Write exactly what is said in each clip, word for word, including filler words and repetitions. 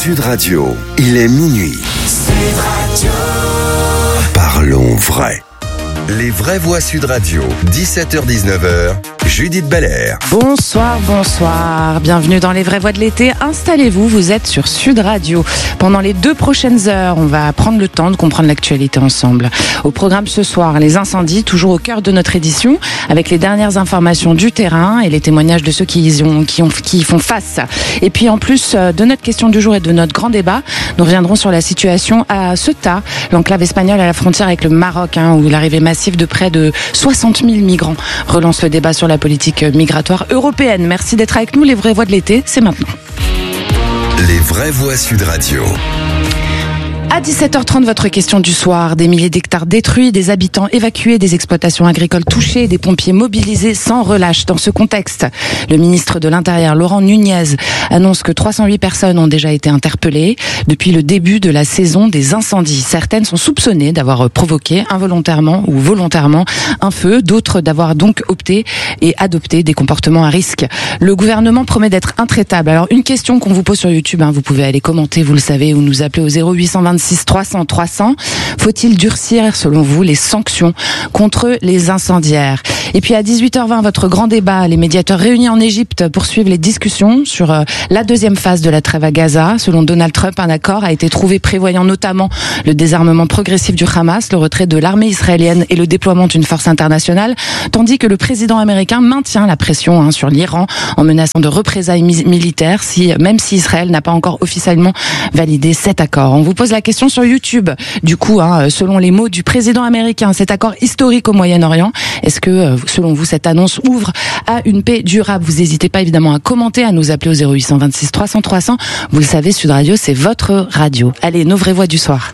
Sud Radio, il est minuit. Sud Radio. Parlons vrai. Les vraies voix Sud Radio, dix-sept heures dix-neuf heures, Judith Belair. Bonsoir, bonsoir. Bienvenue dans les vraies voix de l'été. Installez-vous, vous êtes sur Sud Radio. Pendant les deux prochaines heures, on va prendre le temps de comprendre l'actualité ensemble. Au programme ce soir, les incendies, toujours au cœur de notre édition, avec les dernières informations du terrain et les témoignages de ceux qui y, ont, qui, ont, qui y font face. Et puis en plus de notre question du jour et de notre grand débat, nous reviendrons sur la situation à Ceuta, l'enclave espagnole à la frontière avec le Maroc, hein, où l'arrivée massive de près de soixante mille migrants relance le débat sur la politique migratoire européenne. Merci d'être avec nous. Les vraies voix de l'été, c'est maintenant. Les vraies voix Sud Radio. À dix-sept heures trente, votre question du soir. Des milliers d'hectares détruits, des habitants évacués, des exploitations agricoles touchées, des pompiers mobilisés sans relâche. Dans ce contexte, le ministre de l'Intérieur, Laurent Nunez, annonce que trois cent huit personnes ont déjà été interpellées depuis le début de la saison des incendies. Certaines sont soupçonnées d'avoir provoqué involontairement ou volontairement un feu, d'autres d'avoir donc opté et adopté des comportements à risque. Le gouvernement promet d'être intraitable. Alors, une question qu'on vous pose sur YouTube, hein, vous pouvez aller commenter, vous le savez, ou nous appeler au zéro huit cent vingt-six trois cents trois cents. Faut-il durcir, selon vous, les sanctions contre les incendiaires? Et puis à dix-huit heures vingt, votre grand débat, les médiateurs réunis en Égypte poursuivent les discussions sur euh, la deuxième phase de la trêve à Gaza. Selon Donald Trump, un accord a été trouvé prévoyant notamment le désarmement progressif du Hamas, le retrait de l'armée israélienne et le déploiement d'une force internationale, tandis que le président américain maintient la pression hein, sur l'Iran en menaçant de représailles mi- militaires, si, même si Israël n'a pas encore officiellement validé cet accord. On vous pose la question sur YouTube. Du coup, hein, selon les mots du président américain, cet accord historique au Moyen-Orient, est-ce que, selon vous, cette annonce ouvre à une paix durable? Vous n'hésitez pas évidemment à commenter, à nous appeler au zéro huit cent vingt-six trois cents trois cents. Vous le savez, Sud Radio, c'est votre radio. Allez, nos vraies voix du soir.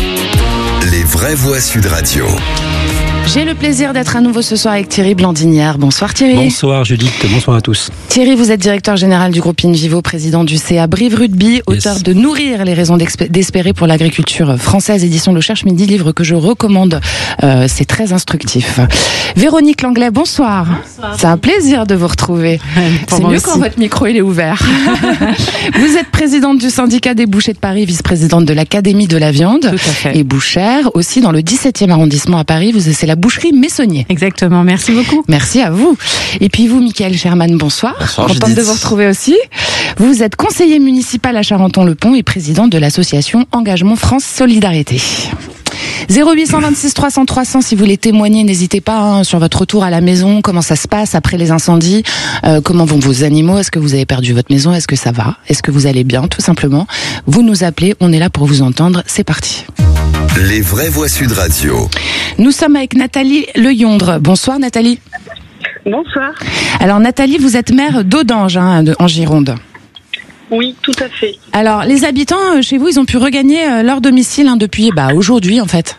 Les vraies voix Sud Radio. J'ai le plaisir d'être à nouveau ce soir avec Thierry Blandinière. Bonsoir Thierry. Bonsoir Judith, bonsoir à tous. Thierry, vous êtes directeur général du groupe InVivo, président du C A Brive Rugby, auteur yes. de Nourrir les raisons d'espérer pour l'agriculture française, édition Le Cherche Midi, livre que je recommande. Euh, c'est très instructif. Véronique Langlais, bonsoir. Bonsoir. C'est un plaisir de vous retrouver. C'est mieux aussi quand votre micro il est ouvert. Vous êtes présidente du syndicat des bouchers de Paris, vice-présidente de l'Académie de la viande. Tout à fait. Et bouchère, aussi dans le dix-septième arrondissement à Paris. Vous, c'est la boucherie Messonnier. Exactement, merci beaucoup. Merci à vous. Et puis vous, Michael Sherman, bonsoir. Bonsoir, contente de vous retrouver aussi. Vous êtes conseiller municipal à Charenton-le-Pont et président de l'association Engagement France Solidarité. zéro huit cent vingt-six trois cents trois cents, si vous voulez témoigner, n'hésitez pas hein, sur votre retour à la maison, comment ça se passe après les incendies, euh, comment vont vos animaux, est-ce que vous avez perdu votre maison, est-ce que ça va, est-ce que vous allez bien, tout simplement. Vous nous appelez, on est là pour vous entendre, c'est parti. Les vraies voix Sud Radio. Nous sommes avec Nathalie Leyondre. Bonsoir Nathalie. Bonsoir. Alors Nathalie, vous êtes maire d'Audange, hein, en Gironde. Oui, tout à fait. Alors les habitants chez vous, ils ont pu regagner leur domicile hein, depuis bah, aujourd'hui en fait.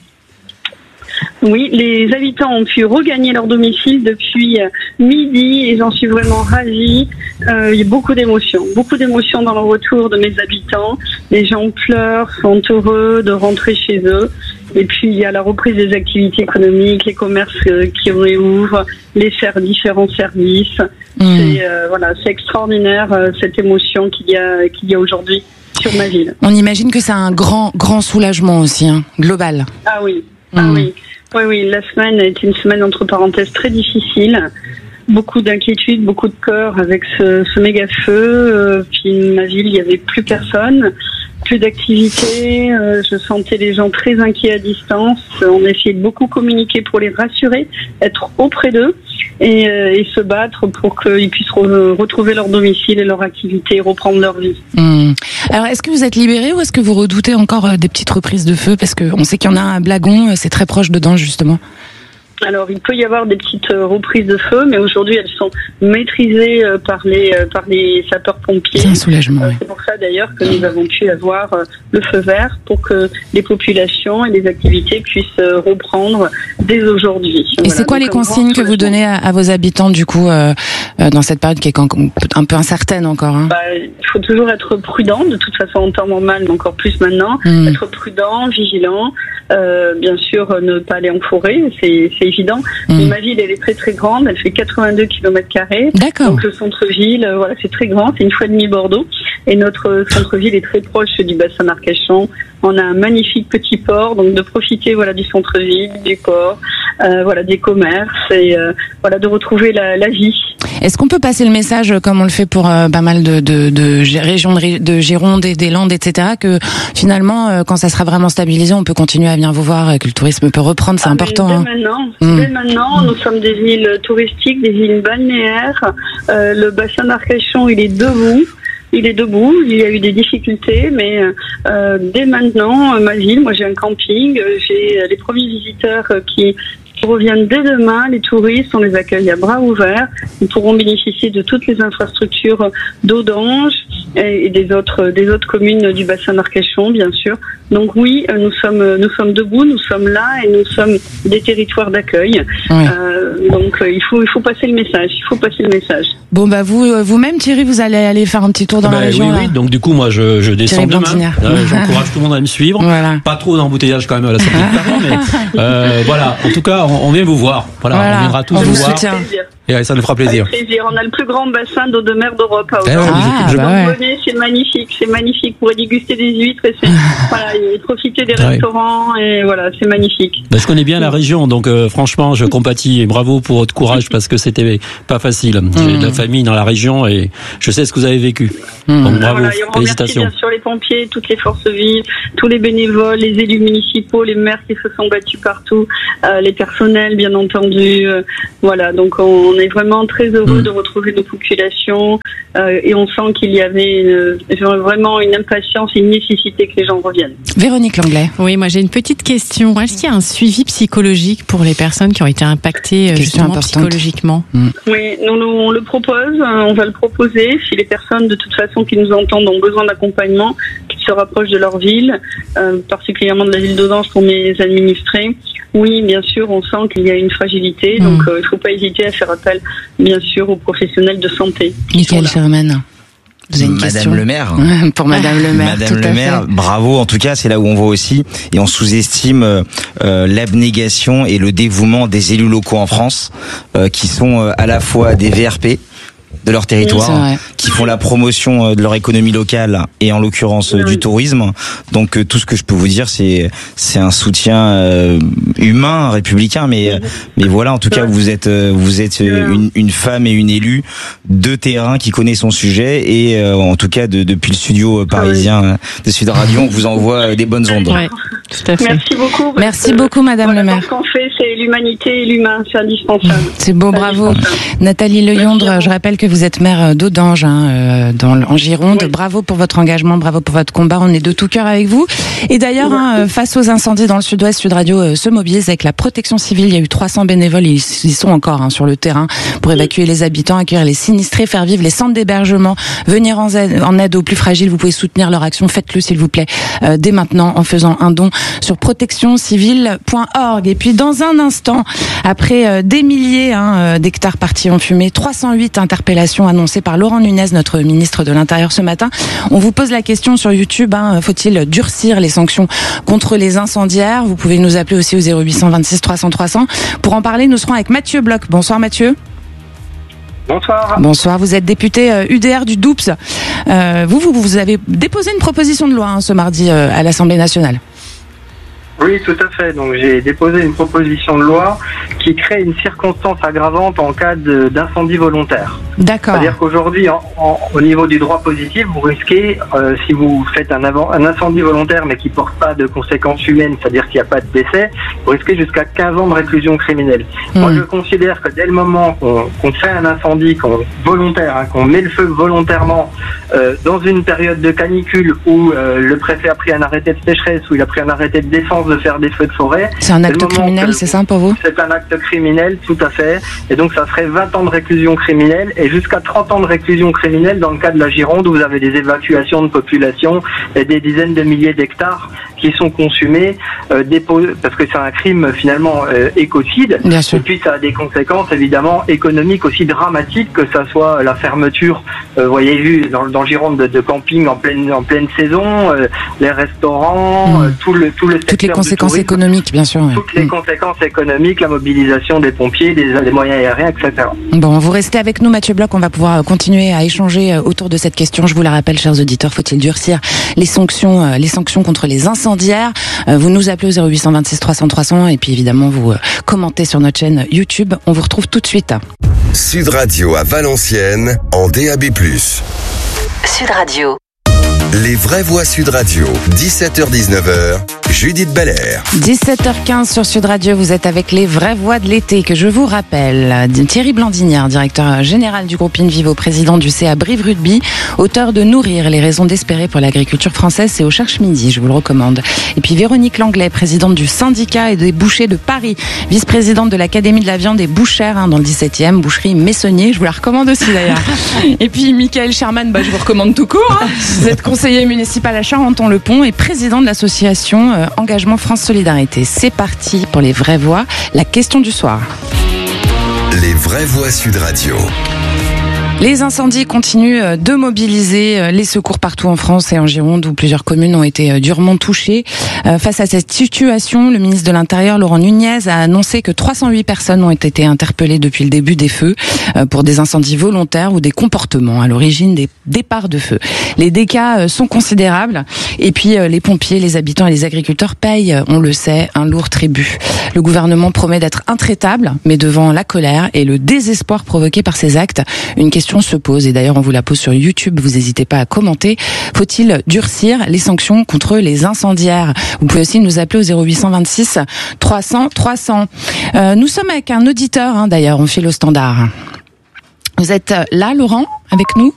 Oui, les habitants ont pu regagner leur domicile depuis midi et j'en suis vraiment ravie. Euh, il y a beaucoup d'émotions, beaucoup d'émotions dans le retour de mes habitants. Les gens pleurent, sont heureux de rentrer chez eux. Et puis il y a la reprise des activités économiques, les commerces qui réouvrent, les ser- différents services. Mmh. C'est euh, voilà, c'est extraordinaire euh, cette émotion qu'il y a qu'il y a aujourd'hui sur ma ville. On imagine que c'est un grand grand soulagement aussi, hein, global. Ah oui, mmh. ah oui. Oui, oui, la semaine a été une semaine entre parenthèses très difficile. Beaucoup d'inquiétude, beaucoup de peur avec ce, ce méga feu. Euh, puis ma ville, il n'y avait plus personne, plus d'activité. Euh, je sentais les gens très inquiets à distance. On a essayé de beaucoup communiquer pour les rassurer, être auprès d'eux et, euh, et se battre pour qu'ils puissent re- retrouver leur domicile et leur activité et reprendre leur vie. Mmh. Alors, est-ce que vous êtes libérés ou est-ce que vous redoutez encore des petites reprises de feu? Parce qu'on sait qu'il y en a un à Blagon, c'est très proche dedans justement. Alors, il peut y avoir des petites euh, reprises de feu, mais aujourd'hui, elles sont maîtrisées euh, par les euh, par les sapeurs-pompiers. C'est un soulagement. Euh, c'est pour ça, d'ailleurs, que nous avons pu avoir euh, le feu vert pour que les populations et les activités puissent euh, reprendre dès aujourd'hui. Et voilà, c'est quoi les consignes que vous donnez à, à vos habitants, du coup, euh, euh, dans cette période qui est un peu incertaine encore hein? Bah, il faut toujours être prudent, de toute façon, en temps normal, mais encore plus maintenant. Mmh. Être prudent, vigilant. Euh, bien sûr, ne pas aller en forêt, c'est, c'est évident. Mmh. Mais ma ville, elle est très très grande, elle fait quatre-vingt-deux kilomètres carrés. D'accord. Donc le centre-ville, euh, voilà, c'est très grand, c'est une fois et demie Bordeaux. et notre centre-ville est très proche du bassin d'Arcachon. On a un magnifique petit port, donc de profiter voilà du centre-ville, du port, euh, voilà des commerces et euh, voilà de retrouver la, la vie. Est-ce qu'on peut passer le message, comme on le fait pour euh, pas mal de, de, de régions de, de Gironde et des Landes, et cetera, que finalement, euh, quand ça sera vraiment stabilisé, on peut continuer à venir vous voir, et que le tourisme peut reprendre, c'est ah, important. Dès hein. maintenant, mmh. dès maintenant, nous sommes des villes touristiques, des villes balnéaires. Euh, le bassin d'Arcachon, il est debout. Il est debout, il y a eu des difficultés, mais euh, dès maintenant, ma ville, moi j'ai un camping, j'ai les premiers visiteurs qui reviennent dès demain, les touristes, on les accueille à bras ouverts, ils pourront bénéficier de toutes les infrastructures d'Audange et des autres, des autres communes du bassin d'Arcachon, bien sûr. Donc oui, nous sommes, nous sommes debout, nous sommes là et nous sommes des territoires d'accueil. Oui. Euh, donc il faut, il faut passer le message, il faut passer le message. Bon bah vous, vous-même Thierry, vous allez aller faire un petit tour dans bah, la région. Oui, là. oui. Donc du coup moi je, je descends demain. Euh, j'encourage tout le monde à me suivre. Voilà. Pas trop d'embouteillage quand même à la sortie de Paris, mais euh, voilà. En tout cas, on, on vient vous voir. Voilà, voilà. On viendra tous on vous, vous voir. Soutient. Et ça nous fera plaisir. Avec plaisir. On a le plus grand bassin d'eau de mer d'Europe à Audange. Ah, je bah m'en ouais. connais, c'est magnifique, c'est magnifique. Vous pourrez déguster des huîtres et, c'est, voilà, et profiter des ouais. restaurants et voilà, c'est magnifique. Ben, je connais bien la région, donc euh, franchement, je compatis et bravo pour votre courage parce que c'était pas facile. Mmh. J'ai de la famille dans la région et je sais ce que vous avez vécu. Mmh. Donc bravo, voilà, et on félicitations. Remercie bien sûr les pompiers, toutes les forces vives, tous les bénévoles, les élus municipaux, les maires qui se sont battus partout, euh, les personnels bien entendu. Euh, voilà, donc on est vraiment très heureux mmh. de retrouver nos populations euh, et on sent qu'il y avait une, vraiment une impatience et une nécessité que les gens reviennent. Véronique Langlais. Oui, moi j'ai une petite question. Est-ce qu'il y a un suivi psychologique pour les personnes qui ont été impactées question justement importante. Psychologiquement mmh. Oui, nous, nous on le propose, on va le proposer. Si les personnes de toute façon qui nous entendent ont besoin d'accompagnement, qui se rapprochent de leur ville, euh, particulièrement de la ville d'Audange pour mes administrés, oui, bien sûr, on sent qu'il y a une fragilité, mmh. donc euh, il ne faut pas hésiter à faire appel, bien sûr, aux professionnels de santé. Michael Sherman. Vous avez une Madame question le maire. Pour Madame le maire. Madame tout le maire, fait. Bravo. En tout cas, c'est là où on voit aussi, et on sous-estime euh, l'abnégation et le dévouement des élus locaux en France, euh, qui sont euh, à la fois des V R P de leur territoire, oui, qui font la promotion de leur économie locale et en l'occurrence oui. du tourisme. Donc tout ce que je peux vous dire, c'est c'est un soutien euh, humain, républicain, mais oui. mais voilà, en tout cas, vous êtes vous êtes une, une femme et une élue de terrain qui connaît son sujet et euh, en tout cas de, depuis le studio parisien oui. de Sud Radio, on vous envoie des bonnes ondes. Oui, tout à fait. Merci beaucoup. Merci beaucoup, Madame voilà, le maire. Ce qu'on fait, c'est l'humanité et l'humain, c'est indispensable. C'est beau, c'est bravo. Indispensable. Nathalie Leyondre, je rappelle que vous êtes maire d'Audange, hein, dans, en Gironde. Oui. Bravo pour votre engagement, bravo pour votre combat. On est de tout cœur avec vous. Et d'ailleurs, oui. hein, face aux incendies dans le sud-ouest, Sud Radio euh, se mobilise avec la protection civile. Il y a eu trois cents bénévoles, ils, ils sont encore hein, sur le terrain pour évacuer oui. les habitants, accueillir les sinistrés, faire vivre les centres d'hébergement, venir en aide, en aide aux plus fragiles. Vous pouvez soutenir leur action. Faites-le, s'il vous plaît, euh, dès maintenant en faisant un don sur protection civile point org. Et puis, dans un instant, après euh, des milliers hein, d'hectares partis en fumée, trois cent huit interpellations annoncées par Laurent Nunez, notre ministre de l'Intérieur ce matin. On vous pose la question sur YouTube, hein, faut-il durcir les sanctions contre les incendiaires? Vous pouvez nous appeler aussi au zéro huit cent vingt-six trois cents trois cents. Pour en parler, nous serons avec Mathieu Bloch. Bonsoir Mathieu. Bonsoir. Bonsoir, vous êtes député euh, U D R du Doubs. Euh, vous, vous, vous avez déposé une proposition de loi hein, ce mardi euh, à l'Assemblée nationale. Oui, tout à fait. Donc j'ai déposé une proposition de loi qui crée une circonstance aggravante en cas de, d'incendie volontaire. D'accord. C'est-à-dire qu'aujourd'hui, en, en, au niveau du droit positif, vous risquez, euh, si vous faites un, avant, un incendie volontaire mais qui ne porte pas de conséquences humaines, c'est-à-dire qu'il n'y a pas de décès, vous risquez jusqu'à quinze ans de réclusion criminelle. Mmh. Moi, je considère que dès le moment qu'on, qu'on fait un incendie qu'on, volontaire, hein, qu'on met le feu volontairement euh, dans une période de canicule où euh, le préfet a pris un arrêté de sécheresse, où il a pris un arrêté de défense de faire des feux de forêt. C'est un acte criminel, c'est ça pour vous? C'est un acte criminel, tout à fait. Et donc ça serait vingt ans de réclusion criminelle et jusqu'à trente ans de réclusion criminelle dans le cas de la Gironde où vous avez des évacuations de population et des dizaines de milliers d'hectares qui sont consumés euh, dépos- parce que c'est un crime finalement euh, écocide. Bien sûr. Et puis ça a des conséquences évidemment économiques aussi dramatiques, que ça soit la fermeture, euh, vous voyez vu dans, dans Gironde de, de camping en pleine en pleine saison, euh, les restaurants, mmh. euh, tout le tout le secteur. Toutes les conséquences économiques, bien sûr. Ouais. Toutes les mmh. conséquences économiques, la mobilisation des pompiers, des, des moyens aériens, et cetera. Bon, vous restez avec nous, Mathieu Bloch, on va pouvoir continuer à échanger autour de cette question. Je vous la rappelle, chers auditeurs, faut-il durcir les sanctions, les sanctions contre les incendiaires? Vous nous appelez au zéro huit cent vingt-six trois cents trois cents et puis évidemment vous commentez sur notre chaîne YouTube. On vous retrouve tout de suite. Sud Radio à Valenciennes en D A B plus. Sud Radio. Les vraies voix Sud Radio, dix-sept heures dix-neuf heures, Judith Belair. dix-sept heures quinze sur Sud Radio, vous êtes avec les vraies voix de l'été que je vous rappelle. Thierry Blandinière, directeur général du groupe InVivo, président du C A Brive Rugby, auteur de Nourrir les raisons d'espérer pour l'agriculture française, c'est au Cherche Midi, je vous le recommande. Et puis Véronique Langlais, présidente du syndicat et des bouchers de Paris, vice-présidente de l'Académie de la viande et bouchère hein, dans le dix-septième, boucherie Messonnier, je vous la recommande aussi d'ailleurs. Et puis Michael Sherman, bah, je vous recommande tout court. Hein. Vous êtes conseiller municipal à Charenton-le-Pont et président de l'association euh, Engagement France Solidarité. C'est parti pour les vraies voix. La question du soir. Les vraies voix Sud Radio. Les incendies continuent de mobiliser les secours partout en France et en Gironde où plusieurs communes ont été durement touchées. Face à cette situation, le ministre de l'Intérieur, Laurent Nunez, a annoncé que trois cent huit personnes ont été interpellées depuis le début des feux pour des incendies volontaires ou des comportements à l'origine des départs de feu. Les dégâts sont considérables et puis les pompiers, les habitants et les agriculteurs payent, on le sait, un lourd tribut. Le gouvernement promet d'être intraitable, mais devant la colère et le désespoir provoqué par ces actes, une question se pose, et d'ailleurs on vous la pose sur YouTube, vous n'hésitez pas à commenter. Faut-il durcir les sanctions contre les incendiaires? Vous pouvez aussi nous appeler au zéro huit cent vingt-six trois cents trois cents. Euh, nous sommes avec un auditeur, hein, d'ailleurs, on file au standard. Vous êtes là, Laurent, avec nous?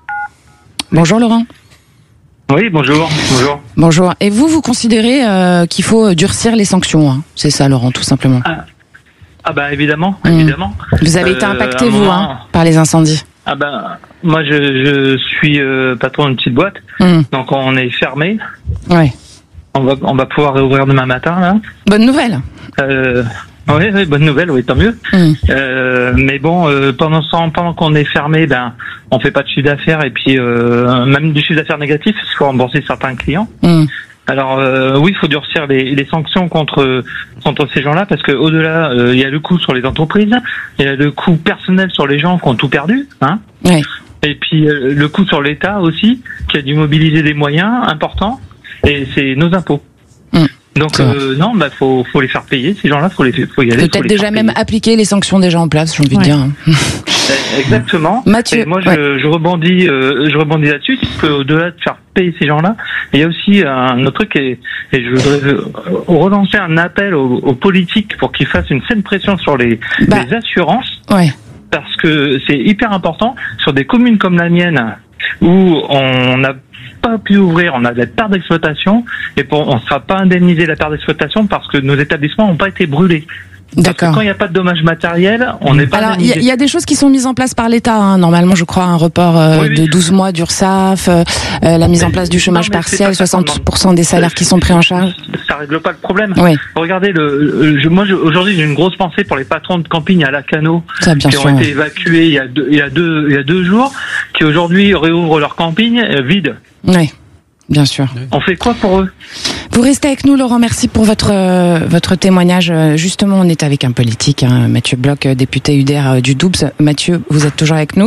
Bonjour Laurent. Oui, bonjour. Bonjour. Bonjour. Et vous, vous considérez euh, qu'il faut durcir les sanctions, hein? C'est ça, Laurent, tout simplement. Ah, ah bah évidemment, mmh. évidemment. Vous avez euh, été impacté, vous, moment... hein, par les incendies? Ah ben, moi je, je suis euh, patron d'une petite boîte, mmh. donc on est fermé. Ouais. On va on va pouvoir réouvrir demain matin là. Bonne nouvelle. Euh, oui, oui, bonne nouvelle, oui, tant mieux. Mmh. Euh, mais bon, euh, pendant pendant qu'on est fermé, ben on fait pas de chiffre d'affaires et puis euh, même du chiffre d'affaires négatif, il faut rembourser certains clients. Mmh. Alors euh, oui, il faut durcir les, les sanctions contre contre ces gens-là parce que au-delà, euh, il y a le coût sur les entreprises, il y a le coût personnel sur les gens qui ont tout perdu, hein. Oui. Et puis euh, le coût sur l'État aussi, qui a dû mobiliser des moyens importants, et c'est nos impôts. Mmh. Donc euh, non, bah faut faut les faire payer ces gens-là, faut les faut y aller. Peut-être déjà même appliquer les sanctions déjà en place, j'ai envie ouais. de dire. Exactement. Mathieu, et moi je, ouais. je rebondis, euh, je rebondis là-dessus, parce que au-delà de faire payer ces gens-là, il y a aussi un autre truc et, et je voudrais relancer un appel aux, aux politiques pour qu'ils fassent une saine pression sur les, bah, les assurances, ouais. parce que c'est hyper important sur des communes comme la mienne où on n'a pas pu ouvrir, on a des pertes d'exploitation et pour, on ne sera pas indemnisé la perte d'exploitation parce que nos établissements n'ont pas été brûlés. D'accord. Quand il n'y a pas de dommages matériels, on n'est pas Alors, indemnisé. Il y, y a des choses qui sont mises en place par l'État. Hein. Normalement, je crois, un report euh, oui, oui. de douze mois d'URSSAF, euh, la mise en place du chômage non, partiel, soixante pour cent des salaires qui sont pris en charge. Ça règle pas le problème. Oui. Regardez, le, je, moi je, aujourd'hui, j'ai une grosse pensée pour les patrons de camping à Lacanau Ça, bien qui sûr, ont ouais. été évacués il y a deux, il y a deux, il y a deux jours, qui aujourd'hui réouvrent leur camping euh, vide. Oui. Bien sûr. On fait quoi pour eux? Vous restez avec nous, Laurent. Merci pour votre euh, votre témoignage. Justement, on est avec un politique, hein, Mathieu Bloch, député U D R du Doubs. Mathieu, vous êtes toujours avec nous?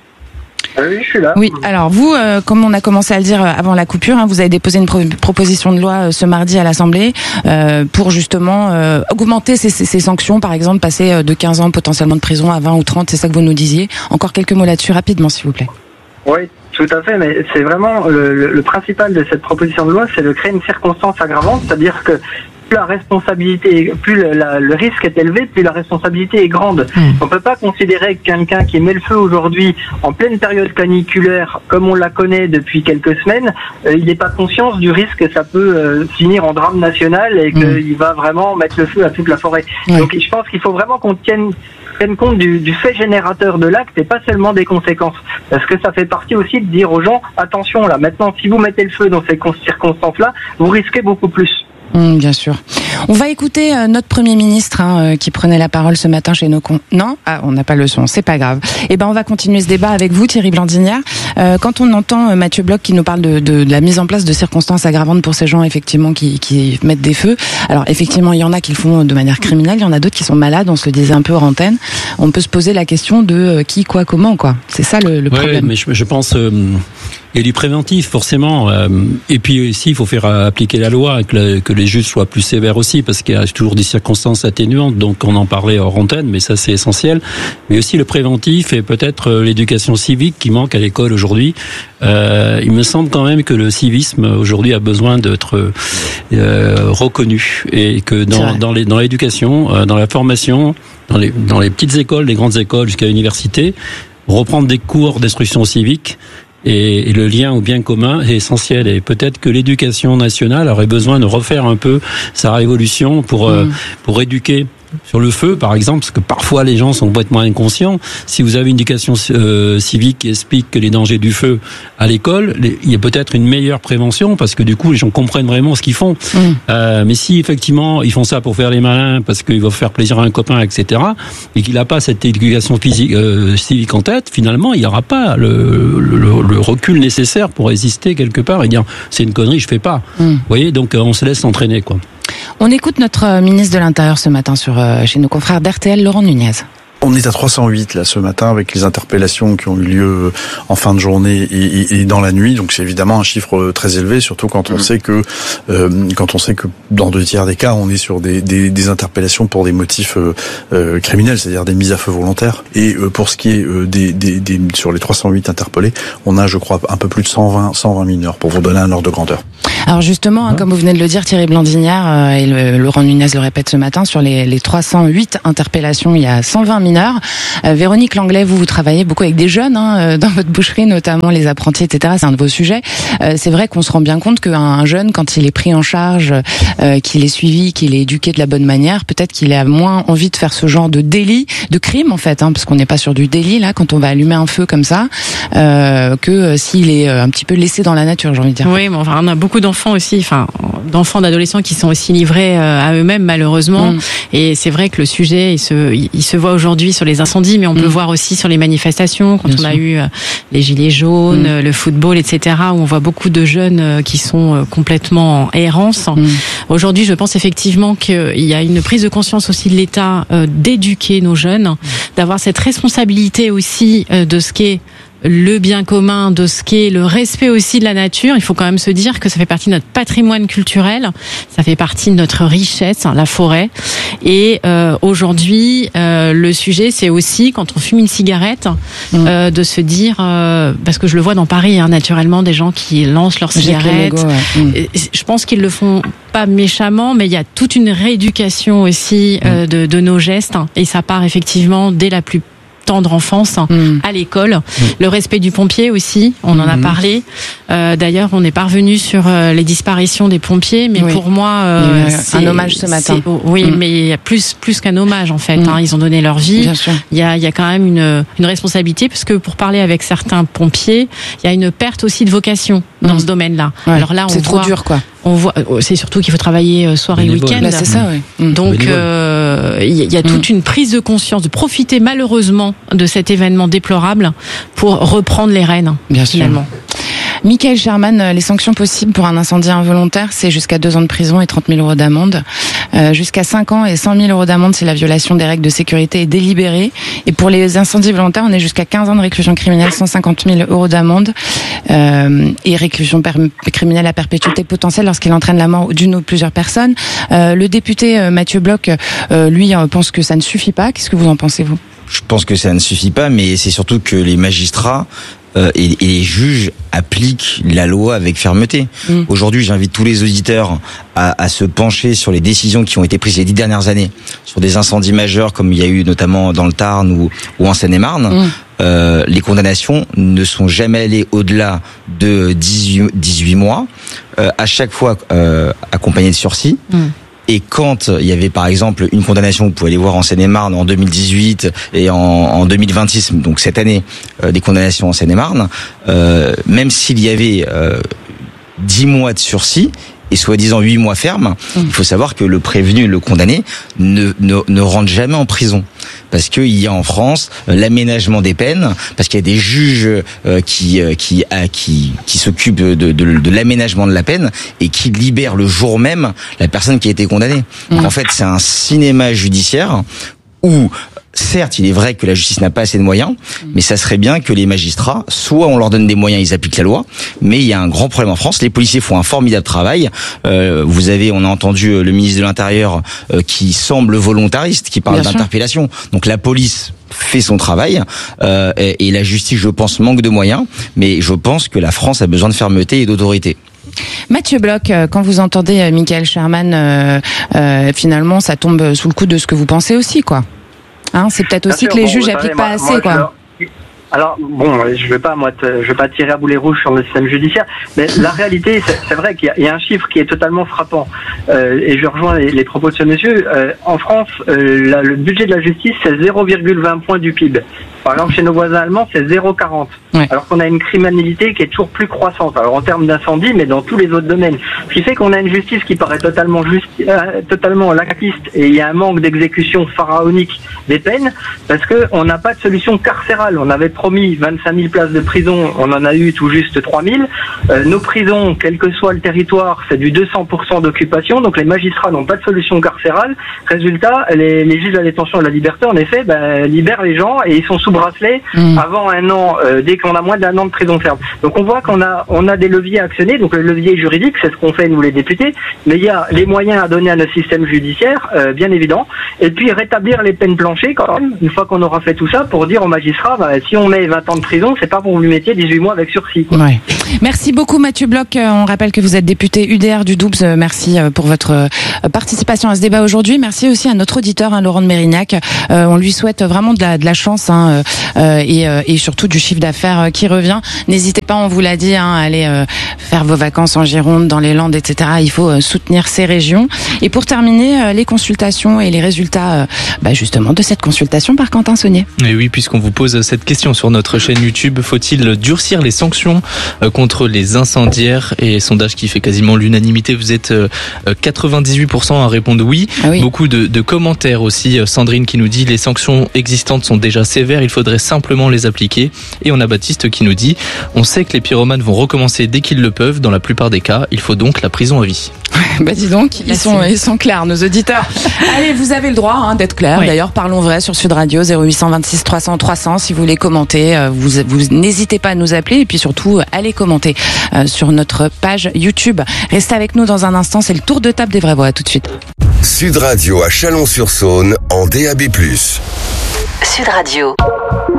Oui, je suis là. Oui. Alors vous, euh, comme on a commencé à le dire avant la coupure, hein, vous avez déposé une pro- proposition de loi euh, ce mardi à l'Assemblée euh, pour justement euh, augmenter ces, ces, ces sanctions, par exemple, passer de quinze ans potentiellement de prison à vingt ou trente. C'est ça que vous nous disiez. Encore quelques mots là-dessus rapidement, s'il vous plaît. Oui, tout à fait, mais c'est vraiment le, le, le principal de cette proposition de loi, c'est de créer une circonstance aggravante, c'est-à-dire que plus la responsabilité, plus le, la, le risque est élevé, plus la responsabilité est grande. Mmh. On peut pas considérer que quelqu'un qui met le feu aujourd'hui en pleine période caniculaire, comme on la connaît depuis quelques semaines, euh, il n'est pas conscient du risque que ça peut euh, finir en drame national et qu'il mmh. va vraiment mettre le feu à toute la forêt. Mmh. Donc je pense qu'il faut vraiment qu'on tienne tiennent compte du, du fait générateur de l'acte et pas seulement des conséquences. Parce que ça fait partie aussi de dire aux gens, attention là, maintenant si vous mettez le feu dans ces circonstances-là, vous risquez beaucoup plus. Mmh, bien sûr. On va écouter euh, notre Premier ministre hein, euh, qui prenait la parole ce matin chez nos con... Non, ah, on n'a pas le son, c'est pas grave. Eh ben, on va continuer ce débat avec vous, Thierry Blandinière. Euh, quand on entend euh, Mathieu Bloch qui nous parle de, de, de la mise en place de circonstances aggravantes pour ces gens effectivement qui, qui mettent des feux. Alors effectivement, il y en a qui le font de manière criminelle, il y en a d'autres qui sont malades. On se le disait un peu hors antenne. On peut se poser la question de euh, qui, quoi, comment, quoi. C'est ça le, le ouais, problème. Mais je, je pense. Euh... Il y a du préventif, forcément. Et puis ici, il faut faire appliquer la loi, que, la, que les juges soient plus sévères aussi, parce qu'il y a toujours des circonstances atténuantes. Donc, on en parlait hors antenne, mais ça, c'est essentiel. Mais aussi le préventif et peut-être l'éducation civique qui manque à l'école aujourd'hui. Euh, il me semble quand même que le civisme aujourd'hui a besoin d'être euh, reconnu et que dans, dans, les, dans l'éducation, dans la formation, dans les, dans les petites écoles, les grandes écoles jusqu'à l'université, reprendre des cours d'instruction civique. Et le lien au bien commun est essentiel. Et peut-être que l'éducation nationale aurait besoin de refaire un peu sa révolution pour, mmh. euh, pour éduquer sur le feu, par exemple, parce que parfois les gens sont complètement inconscients. Si vous avez une éducation euh, civique qui explique que les dangers du feu à l'école, les, il y a peut-être une meilleure prévention, parce que du coup les gens comprennent vraiment ce qu'ils font. Mmh. Euh, mais si effectivement ils font ça pour faire les malins, parce qu'ils vont faire plaisir à un copain, et cetera, et qu'il n'a pas cette éducation physique, euh, civique en tête, finalement il n'y aura pas le, le, le recul nécessaire pour résister quelque part et dire c'est une connerie, je fais pas. Mmh. Vous voyez, donc on se laisse entraîner, quoi. On écoute notre ministre de l'Intérieur ce matin sur, euh, chez nos confrères d'R T L, Laurent Nunez. On est à trois cent huit là ce matin avec les interpellations qui ont eu lieu en fin de journée et, et, et dans la nuit. Donc c'est évidemment un chiffre très élevé, surtout quand on mmh. sait que euh, quand on sait que dans deux tiers des cas, on est sur des, des, des interpellations pour des motifs euh, euh, criminels, c'est-à-dire des mises à feu volontaires. Et euh, pour ce qui est euh, des, des, des sur les trois cent huit interpellés, on a, je crois, un peu plus de cent vingt mineurs pour vous donner un ordre de grandeur. Alors justement, hein, comme vous venez de le dire, Thierry Blandinière euh, et le, Laurent Nunez le répète ce matin, sur les, les trois cent huit interpellations, il y a cent vingt mineurs. Euh, Véronique Langlais, vous, vous travaillez beaucoup avec des jeunes hein, dans votre boucherie, notamment les apprentis, et cetera. C'est un de vos sujets. Euh, c'est vrai qu'on se rend bien compte qu'un jeune, quand il est pris en charge, euh, qu'il est suivi, qu'il est éduqué de la bonne manière, peut-être qu'il a moins envie de faire ce genre de délit, de crime en fait, hein, parce qu'on n'est pas sur du délit là, quand on va allumer un feu comme ça, euh, que euh, s'il est un petit peu laissé dans la nature, j'ai envie de dire. Oui, mais enfin, on a beaucoup d'enfants aussi, enfin, d'enfants, d'adolescents qui sont aussi livrés à eux-mêmes malheureusement. Mmh. Et c'est vrai que le sujet, il se, il se voit aujourd'hui sur les incendies, mais on mmh. peut voir aussi sur les manifestations, quand Bien on sûr. a eu les gilets jaunes, mmh. le football, et cetera, où on voit beaucoup de jeunes qui sont complètement en errance. Mmh. Aujourd'hui, je pense effectivement qu'il y a une prise de conscience aussi de l'État euh, d'éduquer nos jeunes, mmh. d'avoir cette responsabilité aussi euh, de ce qu'est le bien commun, de ce qu'est le respect aussi de la nature. Il faut quand même se dire que ça fait partie de notre patrimoine culturel, ça fait partie de notre richesse, hein, la forêt. Et euh, aujourd'hui, euh, le sujet, c'est aussi, quand on fume une cigarette, mmh. euh, de se dire, euh, parce que je le vois dans Paris, hein, naturellement, des gens qui lancent leurs cigarettes. Logo, ouais. mmh. Je pense qu'ils le font pas méchamment, mais il y a toute une rééducation aussi euh, mmh. de, de nos gestes, hein, et ça part effectivement dès la plus tendre enfance mmh. à l'école. Mmh. Le respect du pompier aussi, on mmh. en a parlé. Euh, d'ailleurs, on est parvenu sur euh, les disparitions des pompiers, mais oui. pour moi, euh, c'est un hommage ce matin. Oh, oui, mmh. mais il y a plus plus qu'un hommage en fait. Mmh. Hein, ils ont donné leur vie. Il y a il y a quand même une une responsabilité, parce que pour parler avec certains pompiers, il y a une perte aussi de vocation mmh. dans ce domaine-là. Ouais. Alors là, on c'est voit, trop dur, quoi. On voit, c'est surtout qu'il faut travailler soir et week-end. Là, c'est ça, oui. Donc, il euh, y, y a toute mmh. une prise de conscience, de profiter malheureusement de cet événement déplorable pour reprendre les rênes, Bien finalement. Sûr. Michael Sherman, les sanctions possibles pour un incendie involontaire, c'est jusqu'à deux ans de prison et trente mille euros d'amende. Euh, jusqu'à cinq ans et cent mille euros d'amende si la violation des règles de sécurité est délibérée. Et pour les incendies volontaires, on est jusqu'à quinze ans de réclusion criminelle, cent cinquante mille euros d'amende euh, et réclusion per- criminelle à perpétuité potentielle lorsqu'il entraîne la mort d'une ou plusieurs personnes. Euh, le député euh, Mathieu Bloch, euh, lui, euh, pense que ça ne suffit pas. Qu'est-ce que vous en pensez, vous ? Je pense que ça ne suffit pas, mais c'est surtout que les magistrats euh, et, et les juges appliquent la loi avec fermeté. Mmh. Aujourd'hui, j'invite tous les auditeurs à, à se pencher sur les décisions qui ont été prises les dix dernières années sur des incendies majeurs, comme il y a eu notamment dans le Tarn ou, ou en Seine-et-Marne. Mmh. Euh, les condamnations ne sont jamais allées au-delà de dix-huit mois, euh, à chaque fois euh, accompagnées de sursis. Mmh. Et quand il y avait par exemple une condamnation, vous pouvez aller voir en Seine-et-Marne en deux mille dix-huit et en, en deux mille vingt-six, donc cette année, euh, des condamnations en Seine-et-Marne, euh, même s'il y avait euh, dix mois de sursis, et soi-disant huit mois ferme, mmh. il faut savoir que le prévenu et le condamné ne, ne, ne rentrent jamais en prison. Parce qu'il y a en France l'aménagement des peines, parce qu'il y a des juges euh, qui, euh, qui, euh, qui, qui s'occupent de, de, de l'aménagement de la peine et qui libèrent le jour même la personne qui a été condamnée. Mmh. Donc en fait, c'est un cinéma judiciaire où, certes, il est vrai que la justice n'a pas assez de moyens, mais ça serait bien que les magistrats, soit on leur donne des moyens, ils appliquent la loi, mais il y a un grand problème en France. Les policiers font un formidable travail. Euh, vous avez, on a entendu le ministre de l'Intérieur euh, qui semble volontariste, qui parle d'interpellation. Donc la police fait son travail euh, et, et la justice, je pense, manque de moyens, mais je pense que la France a besoin de fermeté et d'autorité. Mathieu Bloch, quand vous entendez Michael Sherman, euh, euh, finalement, ça tombe sous le coup de ce que vous pensez aussi, quoi. Hein, c'est peut-être aussi sûr, que les bon, juges n'appliquent pas moi, assez, moi, quoi. Je... Alors bon, je vais pas moi, te, je vais pas tirer à boulet rouge sur le système judiciaire, mais la réalité, c'est, c'est vrai qu'il y a, il y a un chiffre qui est totalement frappant, euh, et je rejoins les, les propos de ce monsieur. Euh, en France, euh, la, le budget de la justice, c'est zéro virgule vingt points du P I B. Par exemple, chez nos voisins allemands, c'est zéro virgule quarante. Ouais. Alors qu'on a une criminalité qui est toujours plus croissante. Alors en termes d'incendie, mais dans tous les autres domaines. Ce qui fait qu'on a une justice qui paraît totalement juste, euh, totalement laxiste, et il y a un manque d'exécution pharaonique des peines, parce que on n'a pas de solution carcérale. On avait promis vingt-cinq mille places de prison, on en a eu tout juste trois mille. Euh, nos prisons, quel que soit le territoire, c'est du deux cents pour cent d'occupation, donc les magistrats n'ont pas de solution carcérale. Résultat, les, les juges de la détention et de la liberté, en effet, ben, libèrent les gens et ils sont sous bracelet mmh. avant un an, euh, dès qu'on a moins d'un an de prison ferme. Donc on voit qu'on a on a des leviers à actionner, donc le levier juridique, c'est ce qu'on fait nous les députés, mais il y a les moyens à donner à notre système judiciaire, euh, bien évident, et puis rétablir les peines planchées quand même, une fois qu'on aura fait tout ça, pour dire aux magistrats, bah, si on met vingt ans de prison, c'est pas pour vous mettre dix-huit mois avec sursis. Ouais. Merci beaucoup Mathieu Bloch, on rappelle que vous êtes député U D R du Doubs, merci pour votre participation à ce débat aujourd'hui, merci aussi à notre auditeur, hein, Laurent de Mérignac, euh, on lui souhaite vraiment de la, de la chance, hein, euh, et, euh, et surtout du chiffre d'affaires qui revient. N'hésitez pas, on vous l'a dit, hein, à aller euh, faire vos vacances en Gironde, dans les Landes, et cetera. Il faut euh, soutenir ces régions. Et pour terminer, euh, les consultations et les résultats, euh, bah justement, de cette consultation par Quentin Saunier. Et oui, puisqu'on vous pose cette question sur notre chaîne YouTube, faut-il durcir les sanctions euh, contre les incendiaires? Et sondage qui fait quasiment l'unanimité, vous êtes euh, quatre-vingt-dix-huit pour cent à répondre oui. Ah oui. Beaucoup de, de commentaires aussi. Sandrine qui nous dit les sanctions existantes sont déjà sévères, il faudrait simplement les appliquer. Et on a Baptiste qui nous dit on sait que les pyromanes vont recommencer dès qu'ils le peuvent, dans la plupart des cas, il faut donc la prison à vie. Bah dis donc, ils sont, ils sont clairs, nos auditeurs. Allez, vous avez le droit hein, d'être clair. Oui. D'ailleurs, parlons vrai sur Sud Radio, zéro huit cent vingt-six trois cents trois cents. Si vous voulez commenter, vous, vous n'hésitez pas à nous appeler. Et puis surtout, allez commenter euh, sur notre page YouTube. Restez avec nous dans un instant, c'est le tour de table des vraies voix. À tout de suite. Sud Radio à Chalon-sur-Saône en D A B plus. Sud Radio.